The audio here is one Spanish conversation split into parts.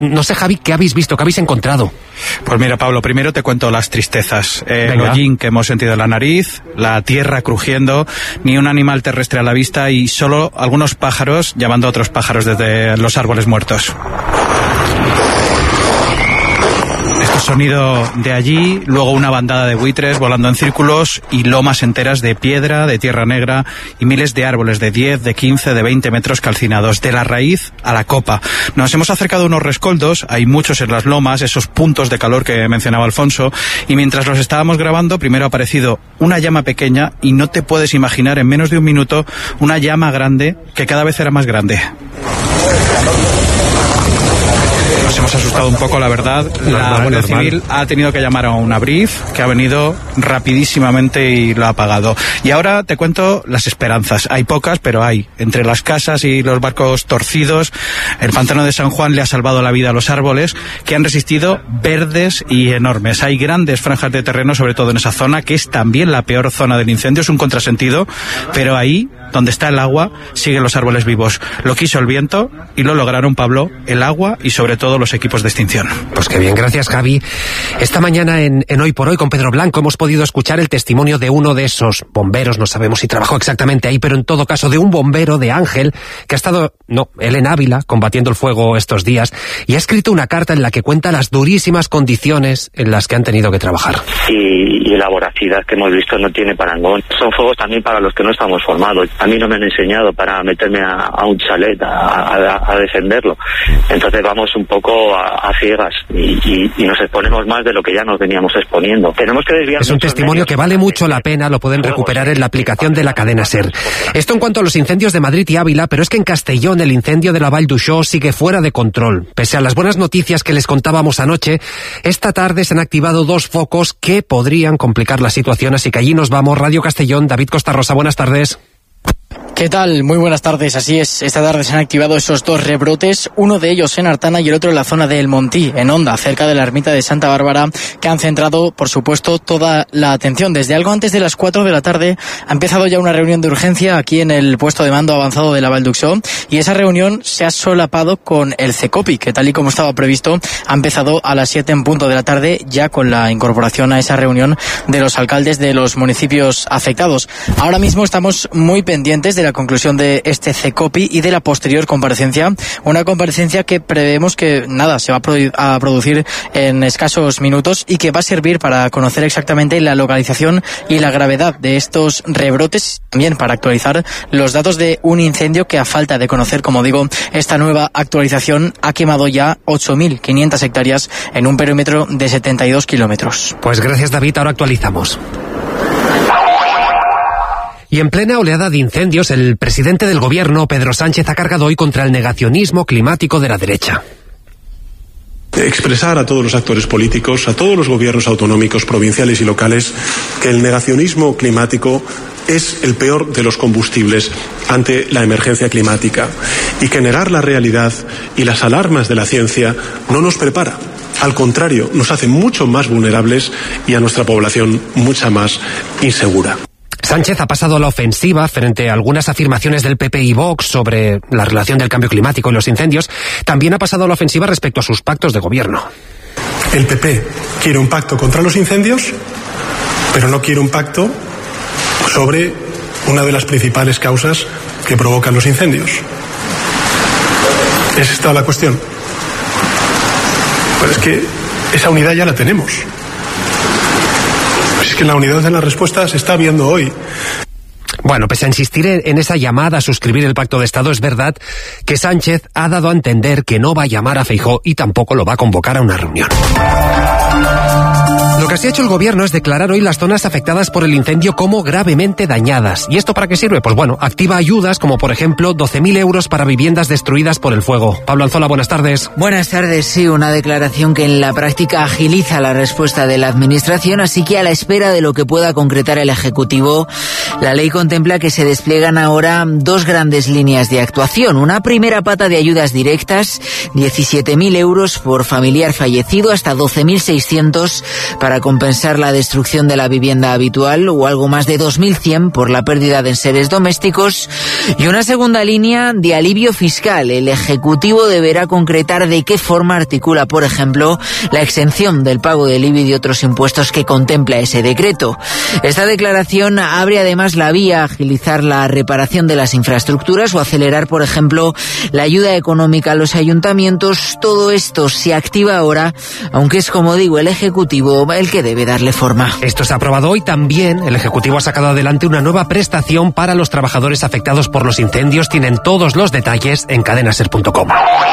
No sé, Javi, ¿qué habéis visto? ¿Qué habéis encontrado? Pues mira, Pablo, primero te cuento las tristezas. El hollín que hemos sentido en la nariz, la tierra crujiendo, ni un animal terrestre a la vista y solo algunos pájaros llamando a otros pájaros desde los árboles muertos. Sonido de allí, luego una bandada de buitres volando en círculos y lomas enteras de piedra, de tierra negra y miles de árboles de 10, de 15, de 20 metros calcinados, de la raíz a la copa. Nos hemos acercado a unos rescoldos, hay muchos en las lomas, esos puntos de calor que mencionaba Alfonso, y mientras los estábamos grabando, primero ha aparecido una llama pequeña y no te puedes imaginar en menos de un minuto una llama grande que cada vez era más grande. Nos hemos asustado un poco, la verdad. La Guardia Civil ha tenido que llamar a una brief que ha venido rapidísimamente y lo ha apagado. Y ahora te cuento las esperanzas. Hay pocas, pero hay. Entre las casas y los barcos torcidos, el pantano de San Juan le ha salvado la vida a los árboles, que han resistido, verdes y enormes. Hay grandes franjas de terreno, sobre todo en esa zona, que es también la peor zona del incendio. Es un contrasentido, pero ahí, donde está el agua, siguen los árboles vivos. Lo quiso el viento y lo lograron, Pablo, el agua y sobre todo los equipos de extinción. Pues qué bien, gracias, Javi. Esta mañana en Hoy por Hoy con Pedro Blanco hemos podido escuchar el testimonio de uno de esos bomberos, no sabemos si trabajó exactamente ahí, pero en todo caso de un bombero, de Ángel, que ha estado, él en Ávila, combatiendo el fuego estos días, y ha escrito una carta en la que cuenta las durísimas condiciones en las que han tenido que trabajar. Y la voracidad que hemos visto no tiene parangón. Son fuegos también para los que no estamos formados. A mí no me han enseñado para meterme a un chalet a defenderlo. Entonces vamos un poco a ciegas y nos exponemos más de lo que ya nos veníamos exponiendo. Tenemos que desviar. Es un testimonio que vale mucho la pena, lo pueden recuperar en la aplicación de la cadena SER. Esto en cuanto a los incendios de Madrid y Ávila, pero es que en Castellón el incendio de la Vall d'Uixó sigue fuera de control. Pese a las buenas noticias que les contábamos anoche, esta tarde se han activado 2 focos que podrían complicar la situación, así que allí nos vamos. Radio Castellón, David Costa Rosa, buenas tardes. ¿Qué tal? Muy buenas tardes. Así es, esta tarde se han activado esos 2 rebrotes, uno de ellos en Artana y el otro en la zona de El Montí, en Onda, cerca de la ermita de Santa Bárbara, que han centrado, por supuesto, toda la atención. Desde algo antes de las 4 de la tarde ha empezado ya una reunión de urgencia aquí en el puesto de mando avanzado de la Vall d'Uixó, y esa reunión se ha solapado con el CECOPI, que tal y como estaba previsto, ha empezado a las 7 en punto de la tarde, ya con la incorporación a esa reunión de los alcaldes de los municipios afectados. Ahora mismo estamos muy pendientes de la conclusión de este CECOPI y de la posterior comparecencia, una comparecencia que prevemos que se va a producir en escasos minutos y que va a servir para conocer exactamente la localización y la gravedad de estos rebrotes, también para actualizar los datos de un incendio que, a falta de conocer, como digo, esta nueva actualización, ha quemado ya 8.500 hectáreas en un perímetro de 72 kilómetros. Pues gracias, David, ahora actualizamos. Y en plena oleada de incendios, el presidente del gobierno, Pedro Sánchez, ha cargado hoy contra el negacionismo climático de la derecha. Expresar a todos los actores políticos, a todos los gobiernos autonómicos, provinciales y locales, que el negacionismo climático es el peor de los combustibles ante la emergencia climática y que negar la realidad y las alarmas de la ciencia no nos prepara. Al contrario, nos hace mucho más vulnerables y a nuestra población mucha más insegura. Sánchez ha pasado a la ofensiva frente a algunas afirmaciones del PP y Vox sobre la relación del cambio climático y los incendios. También ha pasado a la ofensiva respecto a sus pactos de gobierno. El PP quiere un pacto contra los incendios, pero no quiere un pacto sobre una de las principales causas que provocan los incendios. ¿Es esta la cuestión? Pues es que esa unidad ya la tenemos. Es que la unidad de la respuesta se está viendo hoy. Bueno, pese a insistir en esa llamada a suscribir el Pacto de Estado, es verdad que Sánchez ha dado a entender que no va a llamar a Feijóo y tampoco lo va a convocar a una reunión. Lo que sí ha hecho el gobierno es declarar hoy las zonas afectadas por el incendio como gravemente dañadas. ¿Y esto para qué sirve? Pues bueno, activa ayudas como, por ejemplo, 12.000 euros para viviendas destruidas por el fuego. Pablo Anzola, buenas tardes. Buenas tardes, sí, una declaración que en la práctica agiliza la respuesta de la Administración, así que a la espera de lo que pueda concretar el Ejecutivo, la ley contempla que se despliegan ahora 2 grandes líneas de actuación. Una primera pata de ayudas directas, 17.000 euros por familiar fallecido, hasta 12.600 para para compensar la destrucción de la vivienda habitual o algo más de 2.100 por la pérdida de enseres domésticos y una segunda línea de alivio fiscal. El Ejecutivo deberá concretar de qué forma articula, por ejemplo, la exención del pago del IBI y de otros impuestos que contempla ese decreto. Esta declaración abre además la vía a agilizar la reparación de las infraestructuras o acelerar, por ejemplo, la ayuda económica a los ayuntamientos. Todo esto se activa ahora, aunque es, como digo, el Ejecutivo el que debe darle forma. Esto se ha aprobado hoy también. El Ejecutivo ha sacado adelante una nueva prestación para los trabajadores afectados por los incendios. Tienen todos los detalles en cadenaser.com.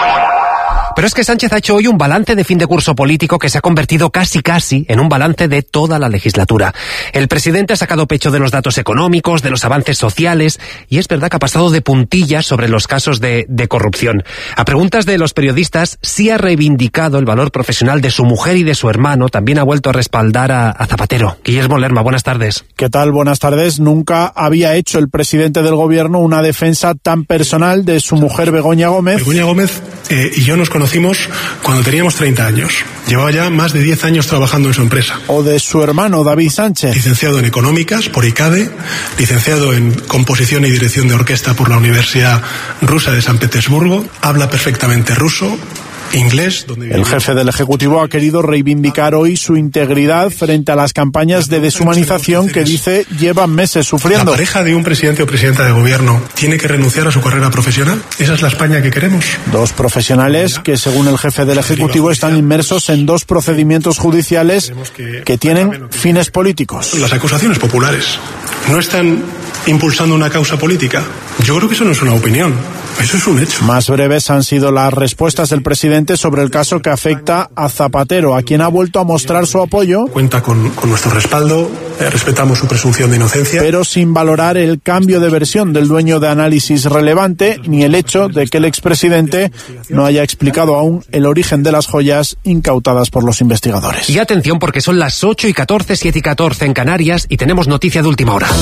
Pero es que Sánchez ha hecho hoy un balance de fin de curso político que se ha convertido casi en un balance de toda la legislatura. El presidente ha sacado pecho de los datos económicos, de los avances sociales, y es verdad que ha pasado de puntillas sobre los casos de corrupción. A preguntas de los periodistas, sí ha reivindicado el valor profesional de su mujer y de su hermano. También ha vuelto a respaldar a Zapatero. Guillermo Lerma, buenas tardes. ¿Qué tal? Buenas tardes. Nunca había hecho el presidente del gobierno una defensa tan personal de su mujer Begoña Gómez. Begoña Gómez y yo nos conocimos cuando teníamos 30 años. Llevaba ya más de 10 años trabajando en su empresa. O de su hermano David Sánchez. Licenciado en Económicas por ICADE, licenciado en Composición y Dirección de Orquesta por la Universidad Rusa de San Petersburgo, habla perfectamente ruso, inglés. El jefe del Ejecutivo ha querido reivindicar hoy su integridad frente a las campañas de deshumanización que dice llevan meses sufriendo. ¿La pareja de un presidente o presidenta de gobierno tiene que renunciar a su carrera profesional? ¿Esa es la España que queremos? Dos profesionales que, según el jefe del Ejecutivo, están inmersos en dos procedimientos judiciales que tienen fines políticos. Las acusaciones populares no están impulsando una causa política. Yo creo que eso no es una opinión. Eso es un hecho. Más breves han sido las respuestas del presidente sobre el caso que afecta a Zapatero, a quien ha vuelto a mostrar su apoyo. Cuenta con nuestro respaldo, respetamos su presunción de inocencia. Pero sin valorar el cambio de versión del dueño de Análisis Relevante, ni el hecho de que el expresidente no haya explicado aún el origen de las joyas incautadas por los investigadores. Y atención, porque son las 8:14, 7:14 en Canarias y tenemos noticia de última hora.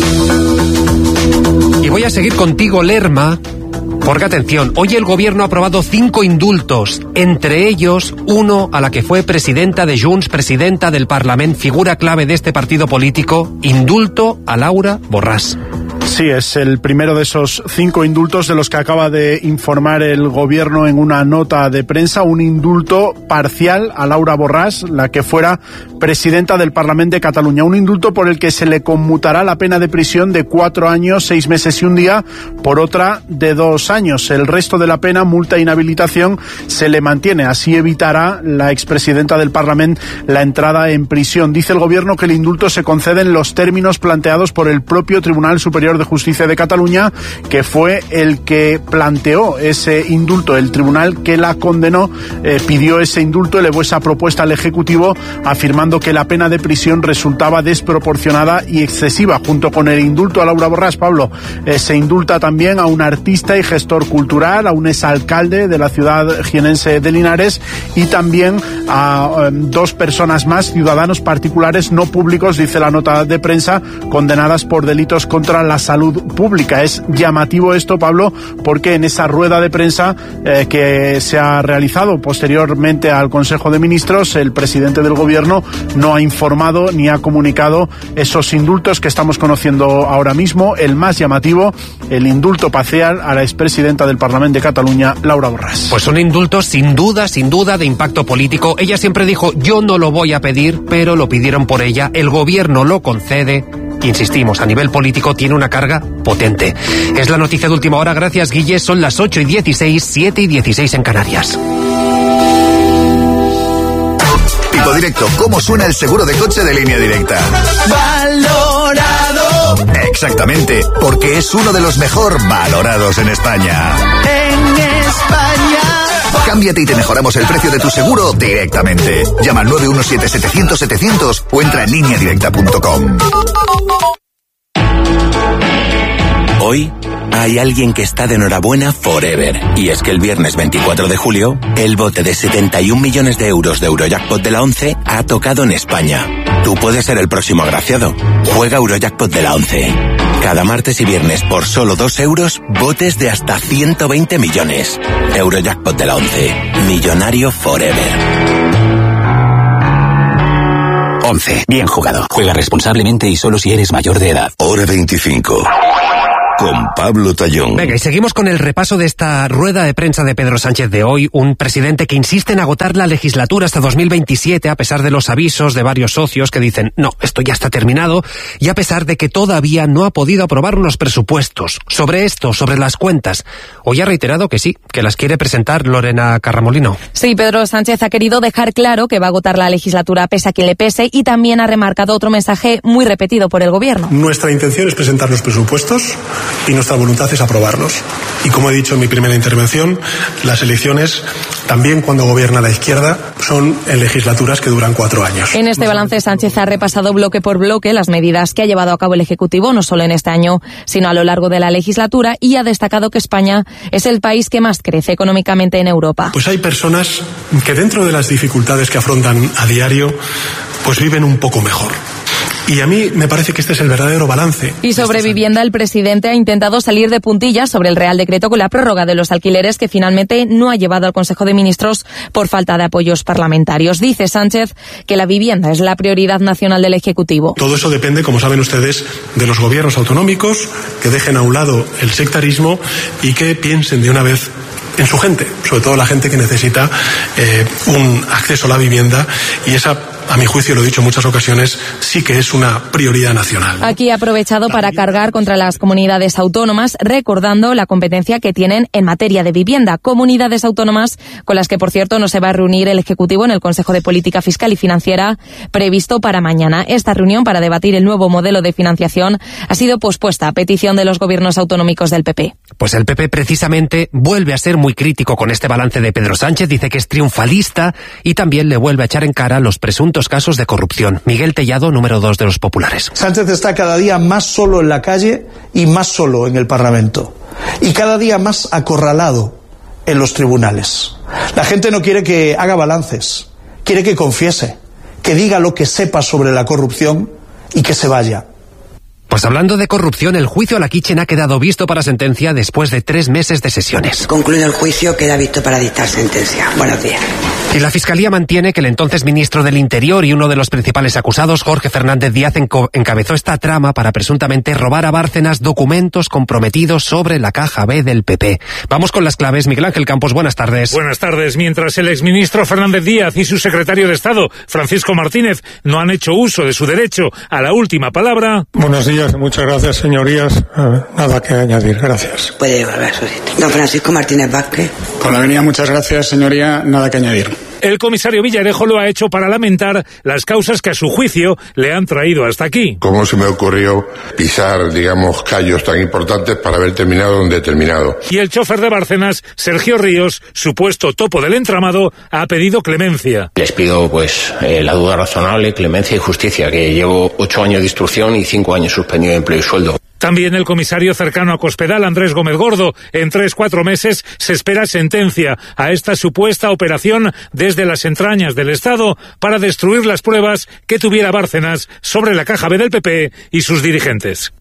Y voy a seguir contigo, Lerma. Porque atención, hoy el gobierno ha aprobado 5 indultos, entre ellos uno a la que fue presidenta de Junts, presidenta del Parlament, figura clave de este partido político, indulto a Laura Borràs. Sí, es el primero de esos 5 indultos de los que acaba de informar el gobierno en una nota de prensa, un indulto parcial a Laura Borràs, la que fuera presidenta del Parlament de Cataluña, un indulto por el que se le conmutará la pena de prisión de 4 años, 6 meses y un día por otra de 2 años. El resto de la pena, multa e inhabilitación, se le mantiene. Así evitará la expresidenta del Parlament la entrada en prisión. Dice el gobierno que el indulto se concede en los términos planteados por el propio Tribunal Superior de Justicia de Cataluña, que fue el que planteó ese indulto. El tribunal que la condenó pidió ese indulto, elevó esa propuesta al Ejecutivo, afirmando que la pena de prisión resultaba desproporcionada y excesiva. Junto con el indulto a Laura Borràs, Pablo, se indulta también a un artista y gestor cultural, a un exalcalde de la ciudad jienense de Linares y también a 2 personas más, ciudadanos particulares no públicos, dice la nota de prensa, condenadas por delitos contra la salud pública. Es llamativo esto, Pablo, porque en esa rueda de prensa que se ha realizado posteriormente al Consejo de Ministros, el presidente del gobierno no ha informado ni ha comunicado esos indultos que estamos conociendo ahora mismo. El más llamativo, el indulto parcial a la expresidenta del Parlament de Cataluña, Laura Borràs. Pues un indulto sin duda de impacto político. Ella siempre dijo, yo no lo voy a pedir, pero lo pidieron por ella. El gobierno lo concede. Insistimos, a nivel político tiene una carga potente. Es la noticia de última hora. Gracias, Guille. Son las 8:16, 7:16 en Canarias. Tipo Directo, ¿cómo suena el seguro de coche de Línea Directa? Valorado. Exactamente, porque es uno de los mejor valorados en España. En España. Cámbiate y te mejoramos el precio de tu seguro directamente. Llama al 917-700-700 o entra en lineadirecta.com. Hoy hay alguien que está de enhorabuena forever. Y es que el viernes 24 de julio, el bote de 71 millones de euros de Eurojackpot de la 11 ha tocado en España. Tú puedes ser el próximo agraciado. Juega Eurojackpot de la 11. Cada martes y viernes por solo 2 euros, botes de hasta 120 millones. Eurojackpot de la 11. Millonario forever. 11. Bien jugado. Juega responsablemente y solo si eres mayor de edad. Hora 25. Con Pablo Tallón. Venga, y seguimos con el repaso de esta rueda de prensa de Pedro Sánchez de hoy, un presidente que insiste en agotar la legislatura hasta 2027 a pesar de los avisos de varios socios que dicen no, esto ya está terminado, y a pesar de que todavía no ha podido aprobar unos presupuestos. Sobre esto, sobre las cuentas, hoy ha reiterado que sí, que las quiere presentar Lorena Carramolino. Sí, Pedro Sánchez ha querido dejar claro que va a agotar la legislatura pese a quien le pese, y también ha remarcado otro mensaje muy repetido por el gobierno. Nuestra intención es presentar los presupuestos y nuestra voluntad es aprobarlos. Y como he dicho en mi primera intervención, las elecciones, también cuando gobierna la izquierda, son en legislaturas que duran 4 años. En este balance, Sánchez ha repasado bloque por bloque las medidas que ha llevado a cabo el Ejecutivo, no solo en este año, sino a lo largo de la legislatura, y ha destacado que España es el país que más crece económicamente en Europa. Pues hay personas que dentro de las dificultades que afrontan a diario, pues viven un poco mejor. Y a mí me parece que este es el verdadero balance. Y sobre vivienda, el presidente ha intentado salir de puntillas sobre el Real Decreto con la prórroga de los alquileres que finalmente no ha llevado al Consejo de Ministros por falta de apoyos parlamentarios. Dice Sánchez que la vivienda es la prioridad nacional del Ejecutivo. Todo eso depende, como saben ustedes, de los gobiernos autonómicos, que dejen a un lado el sectarismo y que piensen de una vez en su gente, sobre todo la gente que necesita un acceso a la vivienda, y esa, a mi juicio, lo he dicho en muchas ocasiones, sí que es una prioridad nacional. Aquí ha aprovechado para cargar contra las comunidades autónomas, recordando la competencia que tienen en materia de vivienda. Comunidades autónomas con las que, por cierto, no se va a reunir el Ejecutivo en el Consejo de Política Fiscal y Financiera previsto para mañana. Esta reunión para debatir el nuevo modelo de financiación ha sido pospuesta a petición de los gobiernos autonómicos del PP. Pues el PP precisamente vuelve a ser muy crítico con este balance de Pedro Sánchez, dice que es triunfalista y también le vuelve a echar en cara los presuntos casos de corrupción. Miguel Tellado, número 2 de los populares. Sánchez está cada día más solo en la calle y más solo en el Parlamento, y cada día más acorralado en los tribunales. La gente no quiere que haga balances, quiere que confiese, que diga lo que sepa sobre la corrupción y que se vaya. Pues hablando de corrupción, el juicio a la Kitchen ha quedado visto para sentencia después de 3 meses de sesiones. Concluido el juicio, queda visto para dictar sentencia. Buenos días. Y la Fiscalía mantiene que el entonces ministro del Interior y uno de los principales acusados, Jorge Fernández Díaz, encabezó esta trama para presuntamente robar a Bárcenas documentos comprometidos sobre la caja B del PP. Vamos con las claves. Miguel Ángel Campos, buenas tardes. Buenas tardes. Mientras el exministro Fernández Díaz y su secretario de Estado, Francisco Martínez, no han hecho uso de su derecho a la última palabra. Buenos días, muchas gracias, señorías. Nada que añadir, gracias. Puede volver a su sitio. Don Francisco Martínez Vázquez. Con la venida, muchas gracias, señoría. Nada que añadir. El comisario Villarejo lo ha hecho para lamentar las causas que a su juicio le han traído hasta aquí. ¿Cómo se me ocurrió pisar, digamos, callos tan importantes para haber terminado donde he terminado? Y el chofer de Bárcenas, Sergio Ríos, supuesto topo del entramado, ha pedido clemencia. Les pido, pues, la duda razonable, clemencia y justicia, que llevo 8 años de instrucción y 5 años suspendido de empleo y sueldo. También el comisario cercano a Cospedal, Andrés Gómez Gordo. En 3-4 meses se espera sentencia a esta supuesta operación desde las entrañas del Estado para destruir las pruebas que tuviera Bárcenas sobre la caja B del PP y sus dirigentes.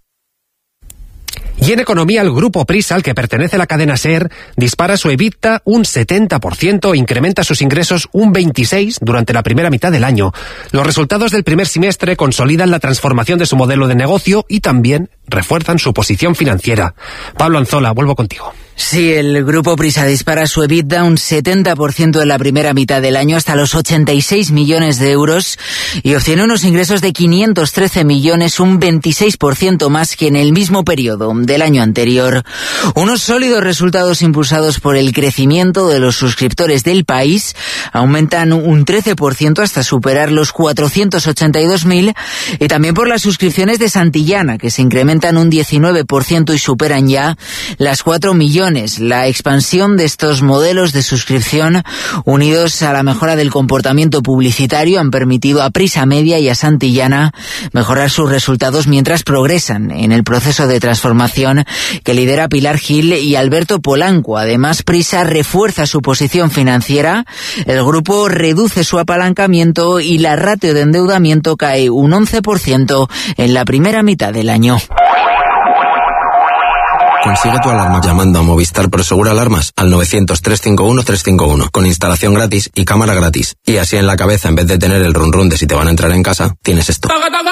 Y en economía, el grupo Prisa, al que pertenece la cadena SER, dispara su EBITDA un 70%, incrementa sus ingresos un 26% durante la primera mitad del año. Los resultados del primer semestre consolidan la transformación de su modelo de negocio y también refuerzan su posición financiera. Pablo Anzola, vuelvo contigo. Sí, el grupo Prisa dispara su EBITDA un 70% en la primera mitad del año hasta los 86 millones de euros y obtiene unos ingresos de 513 millones, un 26% más que en el mismo periodo del año anterior. Unos sólidos resultados impulsados por el crecimiento de los suscriptores del país aumentan un 13% hasta superar los 482.000 y también por las suscripciones de Santillana, que se incrementan un 19% y superan ya las 4 millones. La expansión de estos modelos de suscripción, unidos a la mejora del comportamiento publicitario, han permitido a Prisa Media y a Santillana mejorar sus resultados mientras progresan en el proceso de transformación que lidera Pilar Gil y Alberto Polanco. Además, Prisa refuerza su posición financiera, el grupo reduce su apalancamiento y la ratio de endeudamiento cae un 11% en la primera mitad del año. Consigue tu alarma llamando a Movistar Prosegur Alarmas al 900-351-351 con instalación gratis y cámara gratis. Y así en la cabeza, en vez de tener el run run de si te van a entrar en casa, tienes esto.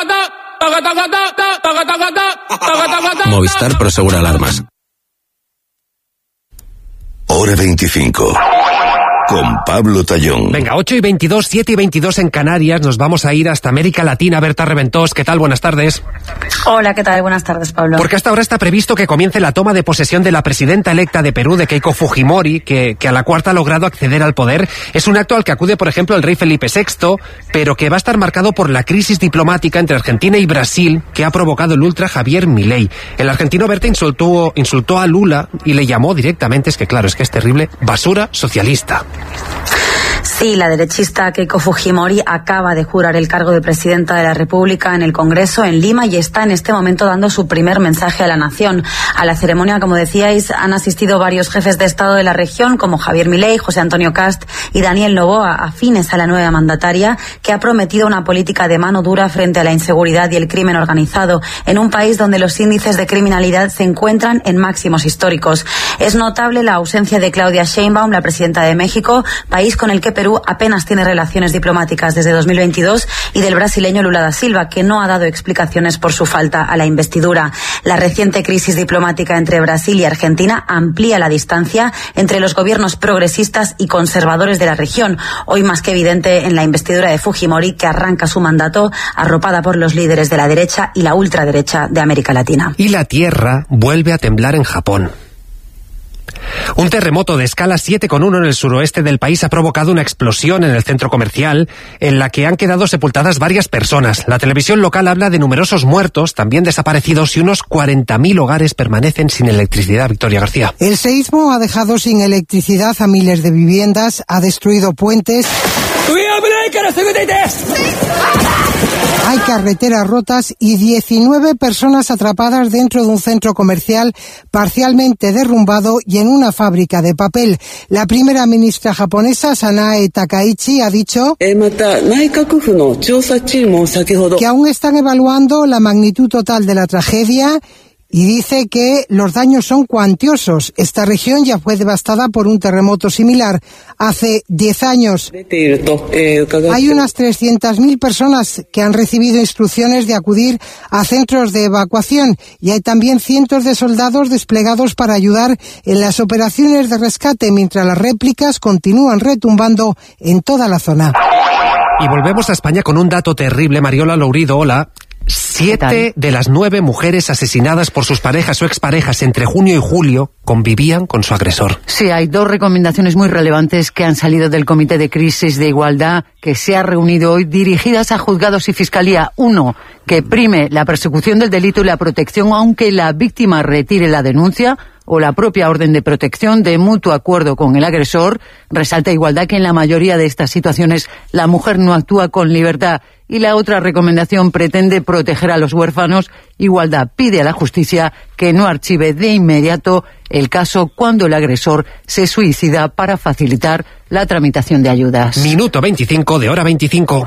Movistar Prosegur Alarmas. Hora 25. Con Pablo Tallón. Venga, 8:22, 7:22 en Canarias. Nos vamos a ir hasta América Latina. Berta Reventós, ¿qué tal? Buenas tardes. Hola, ¿qué tal? Buenas tardes, Pablo. Porque hasta ahora está previsto que comience la toma de posesión de la presidenta electa de Perú, de Keiko Fujimori, que a la cuarta ha logrado acceder al poder. Es un acto al que acude, por ejemplo, el rey Felipe VI, pero que va a estar marcado por la crisis diplomática entre Argentina y Brasil que ha provocado el ultra Javier Milei. El argentino, Berta, insultó a Lula y le llamó directamente, es que es terrible, basura socialista. Sí, la derechista Keiko Fujimori acaba de jurar el cargo de presidenta de la República en el Congreso en Lima y está en este momento dando su primer mensaje a la nación. A la ceremonia, como decíais, han asistido varios jefes de Estado de la región, como Javier Milei, José Antonio Kast y Daniel Noboa, afines a la nueva mandataria, que ha prometido una política de mano dura frente a la inseguridad y el crimen organizado, en un país donde los índices de criminalidad se encuentran en máximos históricos. Es notable la ausencia de Claudia Sheinbaum, la presidenta de México, país con el que Perú apenas tiene relaciones diplomáticas desde 2022, y del brasileño Lula da Silva, que no ha dado explicaciones por su falta a la investidura. La reciente crisis diplomática entre Brasil y Argentina amplía la distancia entre los gobiernos progresistas y conservadores de la región, hoy más que evidente en la investidura de Fujimori, que arranca su mandato arropada por los líderes de la derecha y la ultraderecha de América Latina. Y la tierra vuelve a temblar en Japón. Un terremoto de escala 7,1 en el suroeste del país ha provocado una explosión en el centro comercial en la que han quedado sepultadas varias personas. La televisión local habla de numerosos muertos, también desaparecidos, y unos 40.000 hogares permanecen sin electricidad. Victoria García. El seísmo ha dejado sin electricidad a miles de viviendas, ha destruido puentes. Hay carreteras rotas y 19 personas atrapadas dentro de un centro comercial parcialmente derrumbado y en una fábrica de papel. La primera ministra japonesa, Sanae Takaichi, ha dicho que aún están evaluando la magnitud total de la tragedia y dice que los daños son cuantiosos. Esta región ya fue devastada por un terremoto similar hace 10 años. Hay unas 300.000 personas que han recibido instrucciones de acudir a centros de evacuación y hay también cientos de soldados desplegados para ayudar en las operaciones de rescate, mientras las réplicas continúan retumbando en toda la zona. Y volvemos a España con un dato terrible. Mariola Lourido, hola. 7 de las 9 mujeres asesinadas por sus parejas o exparejas entre junio y julio convivían con su agresor. Sí, hay 2 recomendaciones muy relevantes que han salido del Comité de Crisis de Igualdad que se ha reunido hoy, dirigidas a juzgados y fiscalía. 1, que prime la persecución del delito y la protección aunque la víctima retire la denuncia o la propia orden de protección de mutuo acuerdo con el agresor. Resalta Igualdad que en la mayoría de estas situaciones la mujer no actúa con libertad. Y la otra recomendación pretende proteger a los huérfanos. Igualdad pide a la justicia que no archive de inmediato el caso cuando el agresor se suicida para facilitar la tramitación de ayudas. Minuto 25 de Hora 25.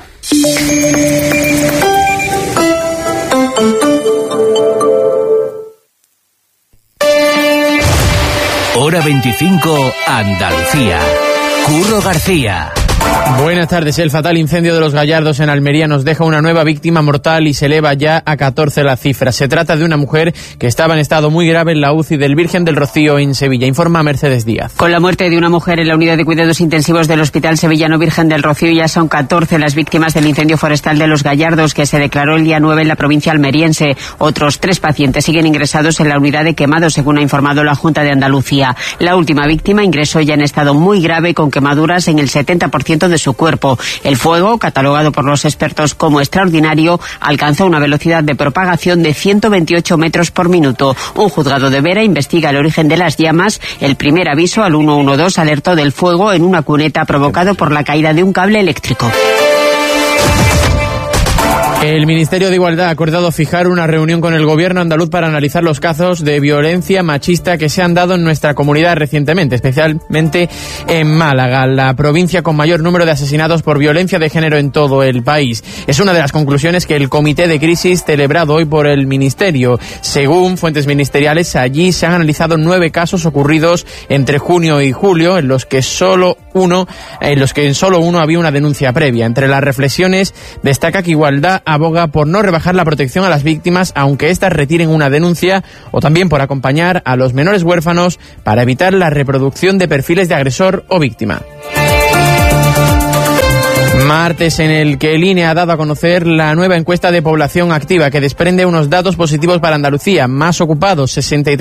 Hora 25, Andalucía. Curro García. Buenas tardes. El fatal incendio de Los Gallardos en Almería nos deja una nueva víctima mortal y se eleva ya a 14 la cifra. Se trata de una mujer que estaba en estado muy grave en la UCI del Virgen del Rocío en Sevilla. Informa Mercedes Díaz. Con la muerte de una mujer en la unidad de cuidados intensivos del Hospital Sevillano Virgen del Rocío, ya son 14 las víctimas del incendio forestal de Los Gallardos, que se declaró el día 9 en la provincia almeriense. Otros 3 pacientes siguen ingresados en la unidad de quemados, según ha informado la Junta de Andalucía. La última víctima ingresó ya en estado muy grave, con quemaduras en el 70% de su cuerpo. El fuego, catalogado por los expertos como extraordinario, alcanzó una velocidad de propagación de 128 metros por minuto. Un juzgado de Vera investiga el origen de las llamas. El primer aviso al 112 alertó del fuego en una cuneta provocado por la caída de un cable eléctrico. El Ministerio de Igualdad ha acordado fijar una reunión con el gobierno andaluz para analizar los casos de violencia machista que se han dado en nuestra comunidad recientemente, especialmente en Málaga, la provincia con mayor número de asesinatos por violencia de género en todo el país. Es una de las conclusiones que el Comité de Crisis celebrado hoy por el Ministerio. Según fuentes ministeriales, allí se han analizado 9 casos ocurridos entre junio y julio, en los que en solo uno había una denuncia previa. Entre las reflexiones destaca que Igualdad aboga por no rebajar la protección a las víctimas aunque éstas retiren una denuncia, o también por acompañar a los menores huérfanos para evitar la reproducción de perfiles de agresor o víctima. Martes en el que el INE ha dado a conocer la nueva encuesta de población activa que desprende unos datos positivos para Andalucía. Más ocupados,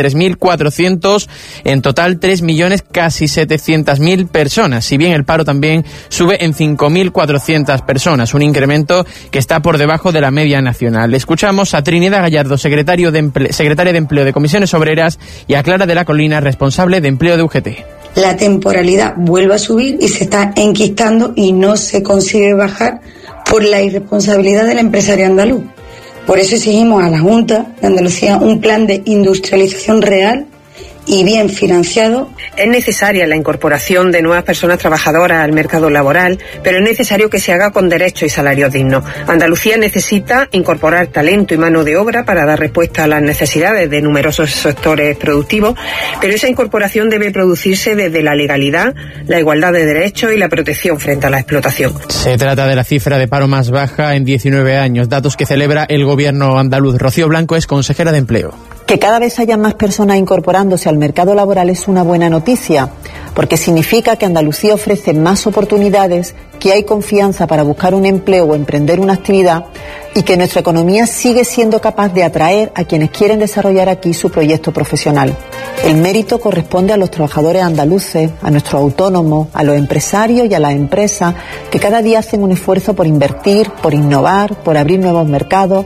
63.400, en total 3.000.000, casi 700.000 personas. Si bien el paro también sube en 5.400 personas, un incremento que está por debajo de la media nacional. Escuchamos a Trinidad Gallardo, secretaria de Empleo de Comisiones Obreras, y a Clara de la Colina, responsable de Empleo de UGT. La temporalidad vuelve a subir y se está enquistando y no se consigue bajar por la irresponsabilidad del empresario andaluz. Por eso exigimos a la Junta de Andalucía un plan de industrialización real y bien financiado. Es necesaria la incorporación de nuevas personas trabajadoras al mercado laboral, pero es necesario que se haga con derechos y salarios dignos. Andalucía necesita incorporar talento y mano de obra para dar respuesta a las necesidades de numerosos sectores productivos, pero esa incorporación debe producirse desde la legalidad, la igualdad de derechos y la protección frente a la explotación. Se trata de la cifra de paro más baja en 19 años, datos que celebra el gobierno andaluz. Rocío Blanco es consejera de Empleo. Que cada vez haya más personas incorporándose al mercado laboral es una buena noticia, porque significa que Andalucía ofrece más oportunidades, que hay confianza para buscar un empleo o emprender una actividad y que nuestra economía sigue siendo capaz de atraer a quienes quieren desarrollar aquí su proyecto profesional. El mérito corresponde a los trabajadores andaluces, a nuestros autónomos, a los empresarios y a las empresas que cada día hacen un esfuerzo por invertir, por innovar, por abrir nuevos mercados.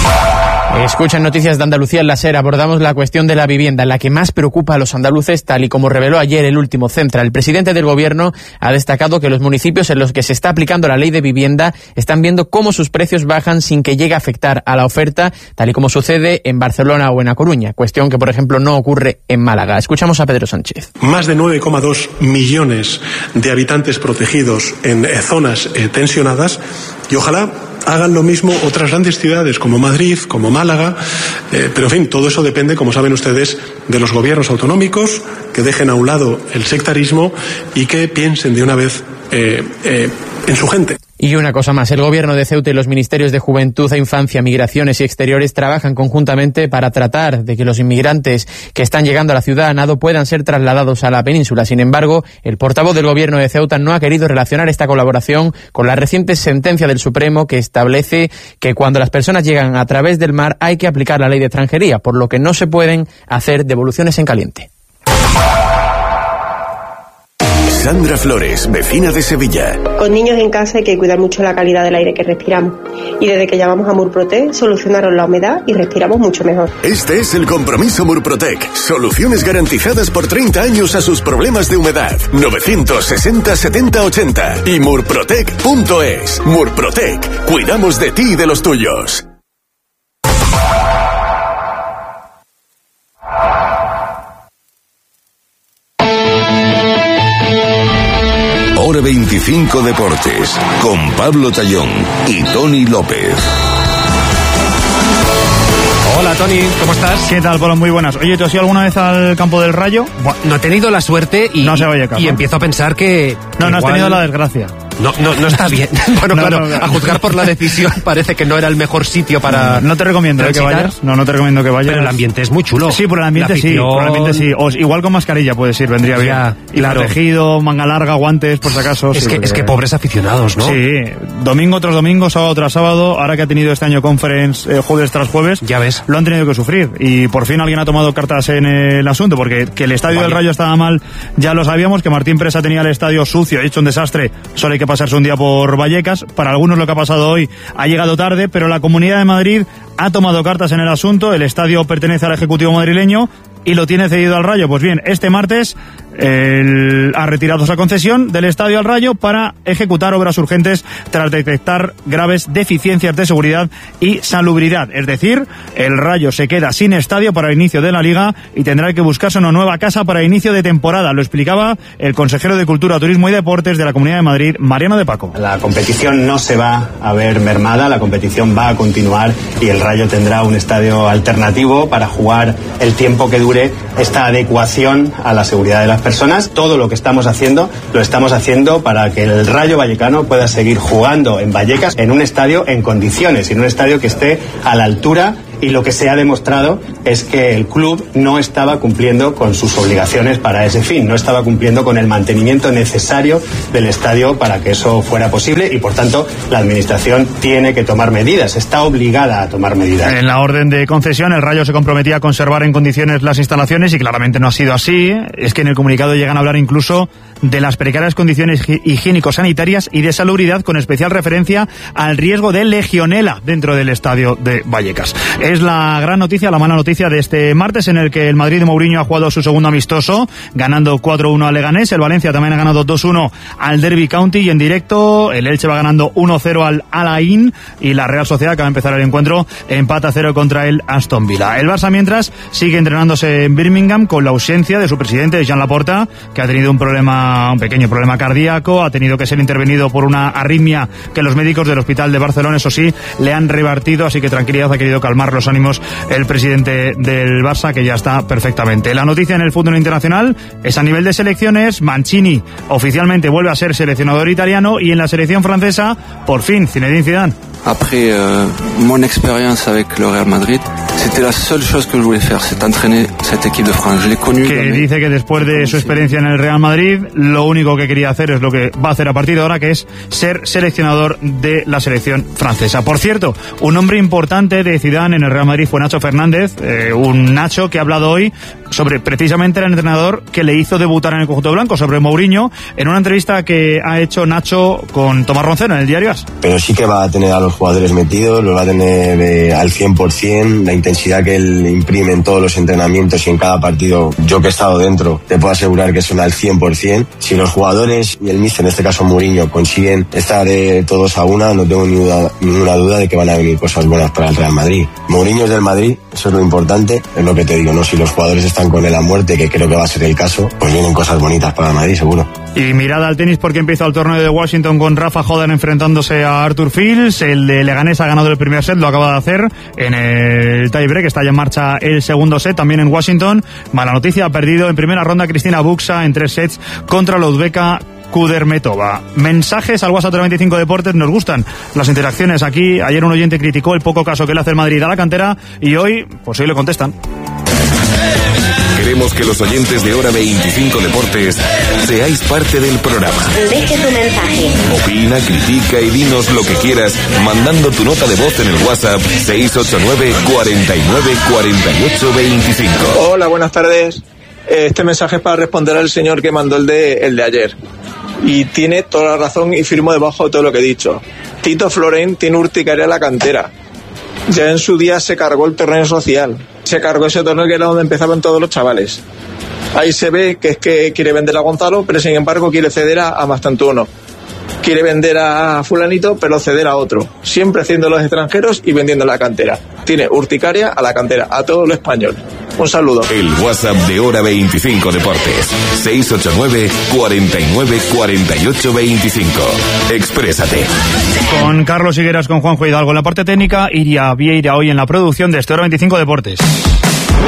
Escuchan Noticias de Andalucía en la SER. Abordamos la cuestión de la vivienda, la que más preocupa a los andaluces, tal y como reveló ayer el último Central. El presidente del Gobierno ha destacado que los municipios en los que se está aplicando la ley de vivienda están viendo cómo sus precios bajan sin que llegue a afectar a la oferta, tal y como sucede en Barcelona o en A Coruña, cuestión que, por ejemplo, no ocurre en Málaga. Escuchamos a Pedro Sánchez. Más de 9,2 millones de habitantes protegidos en zonas tensionadas, y ojalá hagan lo mismo otras grandes ciudades como Madrid, como Málaga, pero en fin, todo eso depende, como saben ustedes, de los gobiernos autonómicos, que dejen a un lado el sectarismo y que piensen de una vez en su gente. Y una cosa más, el Gobierno de Ceuta y los Ministerios de Juventud e Infancia, Migraciones y Exteriores trabajan conjuntamente para tratar de que los inmigrantes que están llegando a la ciudad a nado puedan ser trasladados a la península. Sin embargo, el portavoz del Gobierno de Ceuta no ha querido relacionar esta colaboración con la reciente sentencia del Supremo que establece que cuando las personas llegan a través del mar hay que aplicar la ley de extranjería, por lo que no se pueden hacer devoluciones en caliente. Sandra Flores, vecina de Sevilla. Con niños en casa hay que cuidar mucho la calidad del aire que respiramos. Y desde que llamamos a Murprotec, solucionaron la humedad y respiramos mucho mejor. Este es el compromiso Murprotec. Soluciones garantizadas por 30 años a sus problemas de humedad. 960 70 80 y murprotec.es. Murprotec. Cuidamos de ti y de los tuyos. Hora 25 Deportes, con Pablo Tallón y Tony López. Hola Tony, ¿cómo estás? ¿Qué tal, Pablo? Muy buenas. Oye, ¿tú has ido alguna vez al campo del Rayo? Bueno, no he tenido la suerte y, no se vaya a cabo. Y empiezo a pensar que no has tenido la desgracia. No está bien. Bueno, claro, a juzgar por la decisión parece que no era el mejor sitio para... No te recomiendo que vayas. No te recomiendo que vayas. Pero el ambiente es muy chulo. Sí, por el ambiente sí. O igual con mascarilla puedes ir, vendría bien. Y claro. Protegido, manga larga, guantes, por si acaso. Es que pobres aficionados, ¿no? Sí. Domingo tras domingo, sábado tras sábado. Ahora que ha tenido este año conference jueves tras jueves. Ya ves. Lo han tenido que sufrir. Y por fin alguien ha tomado cartas en el asunto, porque que el estadio del Rayo estaba mal, ya lo sabíamos. Que Martín Presa tenía el estadio sucio, hecho un desastre. Solo hay que pasarse un día por Vallecas. Para algunos lo que ha pasado hoy ha llegado tarde, pero la Comunidad de Madrid ha tomado cartas en el asunto. El estadio pertenece al Ejecutivo madrileño y lo tiene cedido al Rayo. Pues bien, este martes ha retirado esa concesión del Estadio al Rayo para ejecutar obras urgentes tras detectar graves deficiencias de seguridad y salubridad. Es decir, el Rayo se queda sin estadio para el inicio de la Liga y tendrá que buscarse una nueva casa para inicio de temporada. Lo explicaba el consejero de Cultura, Turismo y Deportes de la Comunidad de Madrid, Mariano de Paco. La competición no se va a ver mermada, la competición va a continuar y el Rayo tendrá un estadio alternativo para jugar el tiempo que dure esta adecuación a la seguridad de las personas. Todo lo que estamos haciendo, lo estamos haciendo para que el Rayo Vallecano pueda seguir jugando en Vallecas en un estadio en condiciones, en un estadio que esté a la altura. Y lo que se ha demostrado es que el club no estaba cumpliendo con sus obligaciones para ese fin, no estaba cumpliendo con el mantenimiento necesario del estadio para que eso fuera posible y, por tanto, la Administración tiene que tomar medidas, está obligada a tomar medidas. En la orden de concesión, el Rayo se comprometía a conservar en condiciones las instalaciones y claramente no ha sido así. Es que en el comunicado llegan a hablar incluso de las precarias condiciones higiénico-sanitarias y de salubridad, con especial referencia al riesgo de legionela dentro del estadio de Vallecas. Es la gran noticia, la mala noticia de este martes, en el que el Madrid de Mourinho ha jugado su segundo amistoso, ganando 4-1 al Leganés. El Valencia también ha ganado 2-1 al Derby County, y en directo el Elche va ganando 1-0 al Al-Ain, y la Real Sociedad, que va a empezar el encuentro, empata 0 contra el Aston Villa. El Barça, mientras, sigue entrenándose en Birmingham con la ausencia de su presidente, Joan Laporta, que ha tenido un pequeño problema cardíaco, ha tenido que ser intervenido por una arritmia que los médicos del Hospital de Barcelona, eso sí, le han revertido, así que tranquilidad, ha querido calmar los ánimos el presidente del Barça, que ya está perfectamente. La noticia en el fútbol internacional es a nivel de selecciones. Mancini oficialmente vuelve a ser seleccionador italiano, y en la selección francesa, por fin, Zinedine Zidane. Après mon expérience avec le Real Madrid, c'était la seule chose que je voulais faire, c'est entraîner cette équipe de France. Je l'ai connue. Que dice que después de su experiencia en el Real Madrid, lo único que quería hacer es lo que va a hacer a partir de ahora, que es ser seleccionador de la selección francesa. Por cierto, un hombre importante de Zidane en el Real Madrid fue Nacho Fernández, un Nacho que ha hablado hoy sobre precisamente el entrenador que le hizo debutar en el conjunto blanco, sobre Mourinho, en una entrevista que ha hecho Nacho con Tomás Roncero en el diario AS. Pero sí que va a tener a los jugadores metidos, los va a tener al 100%, la intensidad que él imprime en todos los entrenamientos y en cada partido. Yo que he estado dentro, te puedo asegurar que son al 100%. Si los jugadores y el míster, en este caso Mourinho, consiguen estar todos a una, no tengo ninguna duda de que van a venir cosas buenas para el Real Madrid. Mourinho es del Madrid, eso es lo importante, es lo que te digo, ¿no? Si los jugadores están con él a muerte, que creo que va a ser el caso, pues vienen cosas bonitas para el Madrid, seguro. Y mirada al tenis, porque empieza el torneo de Washington con Rafa Hodan enfrentándose a Arthur Fields. El de Leganés ha ganado el primer set, lo acaba de hacer en el tiebreak, está ya en marcha el segundo set, también en Washington. Mala noticia, ha perdido en primera ronda Cristina Buxa en 3 sets contra la uzbeka Kudermetova. Mensajes al WhatsApp 25 Deportes, nos gustan las interacciones aquí. Ayer un oyente criticó el poco caso que le hace el Madrid a la cantera, y hoy le contestan. Queremos que los oyentes de Hora 25 Deportes seáis parte del programa. Deje tu mensaje. Opina, critica y dinos lo que quieras mandando tu nota de voz en el WhatsApp 689 49 48 25. Hola, buenas tardes. Este mensaje es para responder al señor que mandó el de ayer. Y tiene toda la razón, y firmo debajo de todo lo que he dicho. Tito Florent tiene urticaria en la cantera. Ya en su día se cargó el torneo social. Se cargó ese torneo que era donde empezaban todos los chavales. Ahí se ve que es que quiere vender a Gonzalo, pero sin embargo quiere ceder a Mastantuono. Quiere vender a fulanito, pero ceder a otro. Siempre haciendo los extranjeros y vendiendo la cantera. Tiene urticaria a la cantera, a todo lo español. Un saludo. El WhatsApp de Hora 25 Deportes. 689 49 48 25. Exprésate. Con Carlos Higueras, con Juanjo Hidalgo en la parte técnica, Iria Vieira hoy en la producción de este Hora 25 Deportes.